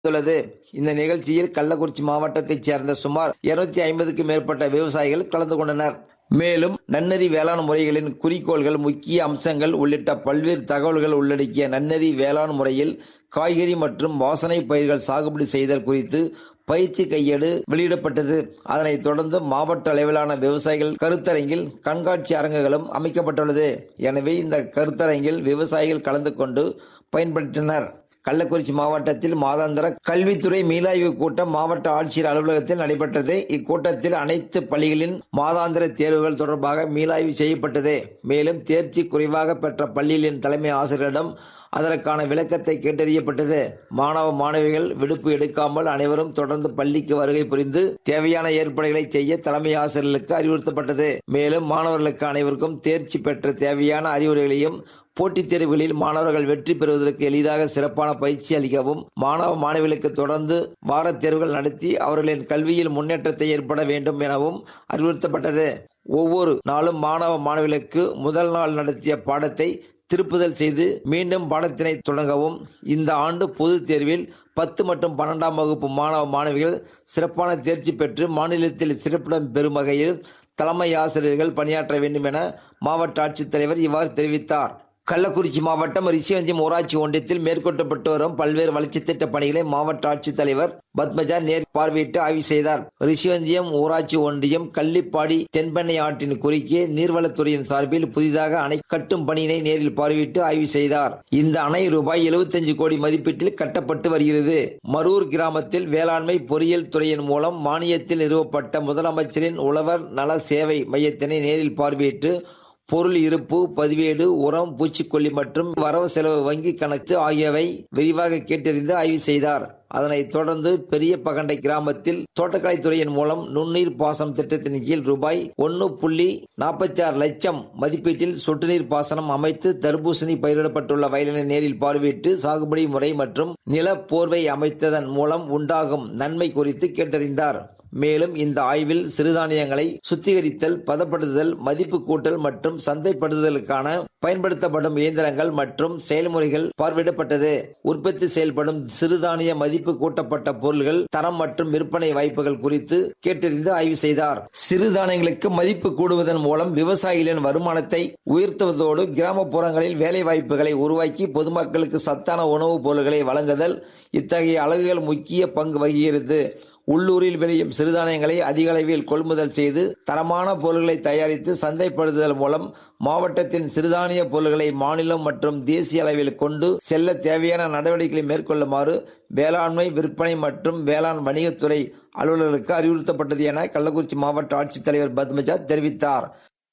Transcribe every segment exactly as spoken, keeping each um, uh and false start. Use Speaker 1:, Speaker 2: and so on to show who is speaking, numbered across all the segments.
Speaker 1: உள்ளது. இந்த நிகழ்ச்சியில் கள்ளக்குறிச்சி மாவட்டத்தைச் சேர்ந்த சுமார் இருநூத்தி ஐம்பதுக்கும் மேற்பட்ட விவசாயிகள் கலந்து கொண்டனர். மேலும் நன்னெறி வேளாண் முறைகளின் குறிக்கோள்கள், முக்கிய அம்சங்கள் உள்ளிட்ட பல்வேறு தகவல்கள் உள்ளடக்கிய நன்னெறி வேளாண் முறையில் காய்கறி மற்றும் வாசனை பயிர்கள் சாகுபடி செய்தல் குறித்து பயிற்சி கையேடு வெளியிடப்பட்டது. அதனைத் தொடர்ந்து மாவட்ட அளவிலான விவசாயிகள் கருத்தரங்கில் கண்காட்சி அரங்குகளும் அமைக்கப்பட்டுள்ளது. எனவே இந்த கருத்தரங்கில் விவசாயிகள் கலந்து கொண்டு பயன்பெற்றனர். கள்ளக்குறிச்சி மாவட்டத்தில் மாதாந்திர கல்வித்துறை மீளாய்வு கூட்டம் மாவட்ட ஆட்சியர் அலுவலகத்தில் நடைபெற்றது. இக்கூட்டத்தில் அனைத்து பள்ளிகளின் மாதாந்திர தேர்வுகள் தொடர்பாக மீளாய்வு செய்யப்பட்டது. மேலும் தேர்ச்சி குறைவாக பெற்ற பள்ளிகளின் தலைமை ஆசிரியரிடம் அதற்கான விளக்கத்தை கேட்டறியப்பட்டது. மாணவ மாணவிகள் விடுப்பு எடுக்காமல் அனைவரும் தொடர்ந்து பள்ளிக்கு வருகை புரிந்து தேவையான ஏற்பாடுகளை செய்ய தலைமை ஆசிரியர்களுக்கு அறிவுறுத்தப்பட்டது. மேலும் மாணவர்களுக்கு அனைவருக்கும் தேர்ச்சி பெற்ற தேவையான அறிவுரைகளையும், போட்டித் தேர்வுகளில் மாணவர்கள் வெற்றி பெறுவதற்கு எளிதாக சிறப்பான பயிற்சி அளிக்கவும், மாணவ மாணவிகளுக்கு தொடர்ந்து வாரத் தேர்வுகள் நடத்தி அவர்களின் கல்வியில் முன்னேற்றத்தை ஏற்பட வேண்டும் எனவும் அறிவுறுத்தப்பட்டது. ஒவ்வொரு நாளும் மாணவ மாணவிகளுக்கு முதல் நாள் நடத்திய பாடத்தை திருப்புதல் செய்து மீண்டும் பாடத்தினை தொடங்கவும், இந்த ஆண்டு பொதுத் தேர்வில் பத்து மற்றும் பன்னெண்டாம் வகுப்பு மாணவ மாணவிகள் சிறப்பான தேர்ச்சி பெற்று மாநிலத்தில் சிறப்பிடம் பெறும் வகையில் தலைமை ஆசிரியர்கள் பணியாற்ற வேண்டும் என மாவட்ட ஆட்சித்தலைவர் இவ்வாறு தெரிவித்தார். கள்ளக்குறிச்சி மாவட்டம் ரிஷிவந்தியம் ஊராட்சி ஒன்றியத்தில் மேற்கொள்ளப்பட்டு வரும் பல்வேறு வளர்ச்சித் திட்ட பணிகளை மாவட்ட ஆட்சித்தலைவர் பத்மஜா நேர் பார்வையிட்டு ஆய்வு செய்தார். ரிஷிவந்தியம் ஊராட்சி ஒன்றியம் கள்ளிப்பாடி தென்பெண்ணை ஆற்றின் குறுக்கே நீர்வளத்துறையின் சார்பில் புதிதாக அணை கட்டும் பணியினை நேரில் பார்வையிட்டு ஆய்வு செய்தார். இந்த அணை ரூபாய் எழுபத்தஞ்சு கோடி மதிப்பீட்டில் கட்டப்பட்டு வருகிறது. மரூர் கிராமத்தில் வேளாண்மை பொறியியல் துறையின் மூலம் மானியத்தில் நிறுவப்பட்ட முதலமைச்சரின் உழவர் நல சேவை மையத்தினை நேரில் பார்வையிட்டு பொருள் இருப்பு, பதிவேடு, உரம், பூச்சிக்கொல்லி மற்றும் வரவு செலவு வங்கி கணக்கு ஆகியவை விரிவாக கேட்டறிந்து ஆய்வு செய்தார். அதனைத் தொடர்ந்து பெரிய பகண்டை கிராமத்தில் தோட்டக்கலைத்துறையின் மூலம் நுண்ணீர் பாசனம் திட்டத்தின் கீழ் ரூபாய் ஒன்னு புள்ளி நாற்பத்தி ஆறு லட்சம் மதிப்பீட்டில் சொட்டு நீர் பாசனம் அமைத்து தர்பூசணி பயிரிடப்பட்டுள்ள வயலினை நேரில் பார்வையிட்டு சாகுபடி முறை மற்றும் நில போர்வை அமைத்ததன் மூலம் உண்டாகும் நன்மை குறித்து கேட்டறிந்தார். மேலும் இந்த ஆய்வில் சிறுதானியங்களை சுத்திகரித்தல், பதப்படுத்துதல், மதிப்பு கூட்டல் மற்றும் சந்தைப்படுத்துதலுக்கான பயன்படுத்தப்படும் இயந்திரங்கள் மற்றும் செயல்முறைகள் பார்வையிடப்பட்டது. உற்பத்தி செயல்படும் சிறுதானிய மதிப்பு கூட்டப்பட்ட பொருட்கள் தரம் மற்றும் விற்பனை வாய்ப்புகள் குறித்து கேட்டறிந்து ஆய்வு செய்தார். சிறுதானியங்களுக்கு மதிப்பு கூடுவதன் மூலம் விவசாயிகளின் வருமானத்தை உயர்த்துவதோடு கிராமப்புறங்களில் வேலை வாய்ப்புகளை உருவாக்கி பொதுமக்களுக்கு சத்தான உணவுப் பொருட்களை வழங்குதல் இத்தகைய அலகுகள் முக்கிய பங்கு வகிக்கிறது. உள்ளூரில் விளையும் சிறுதானியங்களை அதிக அளவில் கொள்முதல் செய்து தரமான பொருட்களை தயாரித்து சந்தைப்படுத்துதல் மூலம் மாவட்டத்தின் சிறுதானிய பொருட்களை மாநிலம் மற்றும் தேசிய அளவில் கொண்டு செல்ல தேவையான நடவடிக்கைகளை மேற்கொள்ளுமாறு வேளாண்மை, விற்பனை மற்றும் வேளாண் வணிகத்துறை அலுவலர்களுக்கு அறிவுறுத்தப்பட்டது என கள்ளக்குறிச்சி மாவட்ட ஆட்சித்தலைவர் பத்மஜா தெரிவித்தார்.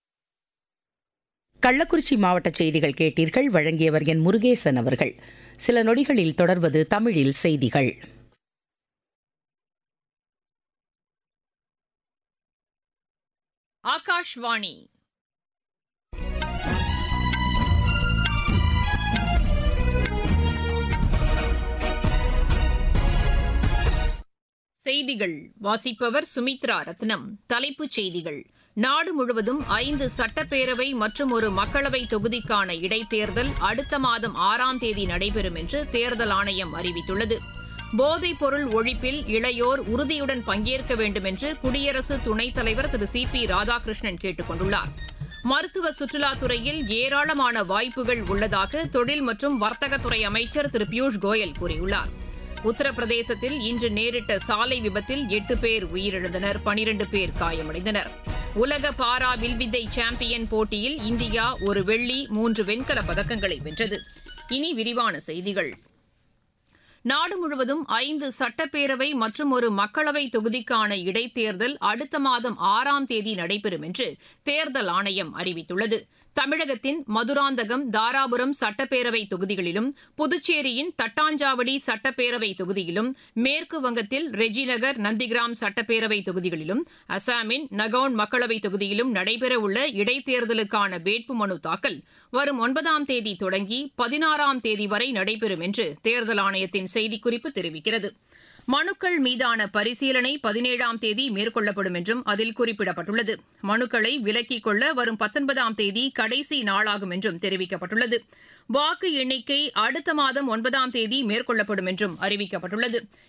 Speaker 2: கள்ளக்குறிச்சி மாவட்ட செய்திகள் கேட்டீர்கள். வழங்கியவர் என் முருகேசன் அவர்கள். சில நொடிகளில் தொடர்வது தமிழில் செய்திகள்.
Speaker 3: ஆகாஷ்வாணி செய்திகள் வாசிப்பவர் சுமித்ரா ரத்னம். தலைப்புச் செய்திகள்: நாடு முழுவதும் ஐந்து சட்டப்பேரவை மற்றும் ஒரு மக்களவை தொகுதிக்கான இடைத்தேர்தல் அடுத்த மாதம் ஆறாம் தேதி நடைபெறும் என்று தேர்தல் ஆணையம் அறிவித்துள்ளது. போதைப் பொருள் ஒழிப்பில் இளையோர் உறுதியுடன் பங்கேற்க வேண்டும் என்று குடியரசு துணைத் தலைவர் திரு சி பி ராதாகிருஷ்ணன் கேட்டுக் கொண்டுள்ளார். மருத்துவ சுற்றுலாத்துறையில் ஏராளமான வாய்ப்புகள் உள்ளதாக தொழில் மற்றும் வர்த்தகத்துறை அமைச்சர் திரு பியூஷ் கோயல் கூறியுள்ளார். உத்தரப்பிரதேசத்தில் இன்று நேரிட்ட சாலை விபத்தில் எட்டு பேர் உயிரிழந்தனர், பனிரண்டு பேர் காயமடைந்தனர். உலக பாரா வில்வித்தை சாம்பியன் போட்டியில் இந்தியா ஒரு வெள்ளி, மூன்று வெண்கலப் பதக்கங்களை வென்றது. இனி விரிவான செய்திகள். நாடு முழுவதும் ஐந்து சட்டப்பேரவை மற்றும் ஒரு மக்களவை தொகுதிக்கான இடைத்தேர்தல் அடுத்த மாதம் ஆறாம் தேதி நடைபெறும் என்று தேர்தல் ஆணையம் அறிவித்துள்ளது. தமிழகத்தின் மதுராந்தகம், தாராபுரம் சட்டப்பேரவை தொகுதிகளிலும், புதுச்சேரியின் தட்டாஞ்சாவடி சட்டப்பேரவை தொகுதியிலும், மேற்கு வங்கத்தில் ரெஜிநகர், நந்திகிராம் சட்டப்பேரவை தொகுதிகளிலும், அசாமின் நகவுன் மக்களவை தொகுதியிலும் நடைபெறவுள்ள இடைத்தேர்தலுக்கான வேட்புமனு தாக்கல் வரும் ஒன்பதாம் தேதி தொடங்கி பதினாறாம் தேதி வரை நடைபெறும் என்று தேர்தல் ஆணையத்தின் செய்திக்குறிப்பு தெரிவிக்கிறது. மனுக்கள் மீதான பரிசீலனை பதினேழாம் தேதி மேற்கொள்ளப்படும் என்றும் அதில் குறிப்பிடப்பட்டுள்ளது. மனுக்களை விலக்கிக் கொள்ள வரும் பத்தொன்பதாம் தேதி கடைசி நாளாகும் என்றும் தெரிவிக்கப்பட்டுள்ளது. வாக்கு எண்ணிக்கை அடுத்த மாதம் ஒன்பதாம் தேதி மேற்கொள்ளப்படும் என்றும் அறிவிக்கப்பட்டுள்ளது.